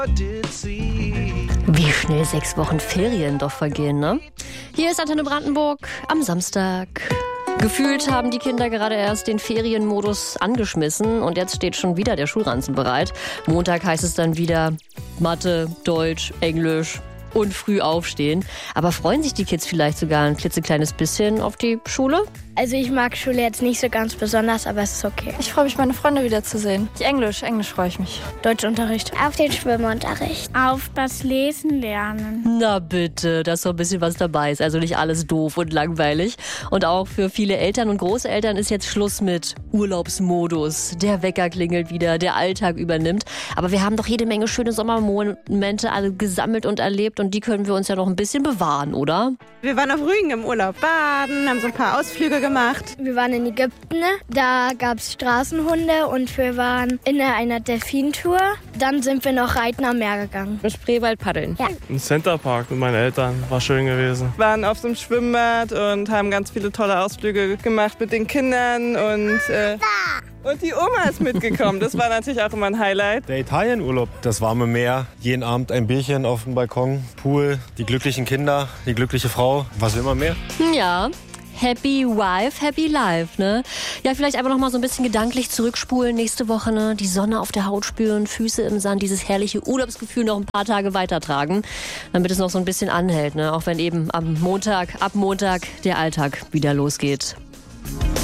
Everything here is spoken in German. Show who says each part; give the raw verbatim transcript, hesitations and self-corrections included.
Speaker 1: Wie schnell sechs Wochen Ferien doch vergehen, ne? Hier ist Antenne Brandenburg am Samstag. Gefühlt haben die Kinder gerade erst den Ferienmodus angeschmissen und jetzt steht schon wieder der Schulranzen bereit. Montag heißt es dann wieder Mathe, Deutsch, Englisch und früh aufstehen. Aber freuen sich die Kids vielleicht sogar ein klitzekleines bisschen auf die Schule?
Speaker 2: Also ich mag Schule jetzt nicht so ganz besonders, aber es ist okay.
Speaker 3: Ich freue mich, meine Freunde wiederzusehen. Englisch, Englisch freue ich mich.
Speaker 2: Deutschunterricht.
Speaker 4: Auf den Schwimmunterricht.
Speaker 5: Auf das Lesen lernen.
Speaker 1: Na bitte, dass so ein bisschen was dabei ist. Also nicht alles doof und langweilig. Und auch für viele Eltern und Großeltern ist jetzt Schluss mit Urlaubsmodus. Der Wecker klingelt wieder, der Alltag übernimmt. Aber wir haben doch jede Menge schöne Sommermomente alle gesammelt und erlebt. Und die können wir uns ja noch ein bisschen bewahren, oder?
Speaker 6: Wir waren auf Rügen im Urlaub baden, haben so ein paar Ausflüge gemacht.
Speaker 2: Wir waren in Ägypten, da gab es Straßenhunde und wir waren in einer Delfintour. Dann sind wir noch reiten am Meer gegangen.
Speaker 7: Im Spreewald paddeln.
Speaker 4: Ja.
Speaker 8: Im Centerpark mit meinen Eltern, war schön gewesen.
Speaker 6: Wir waren auf so einem Schwimmbad und haben ganz viele tolle Ausflüge gemacht mit den Kindern und... Äh, Und die Oma ist mitgekommen. Das war natürlich auch immer ein Highlight.
Speaker 9: Der Italienurlaub, das warme Meer, jeden Abend ein Bierchen auf dem Balkon, Pool, die glücklichen Kinder, die glückliche Frau. Was will man mehr?
Speaker 1: Ja. Happy Wife, Happy Life, ne? Ja, vielleicht einfach noch mal so ein bisschen gedanklich zurückspulen nächste Woche, ne? Die Sonne auf der Haut spüren, Füße im Sand, dieses herrliche Urlaubsgefühl noch ein paar Tage weitertragen, damit es noch so ein bisschen anhält, ne? Auch wenn eben am Montag, ab Montag der Alltag wieder losgeht.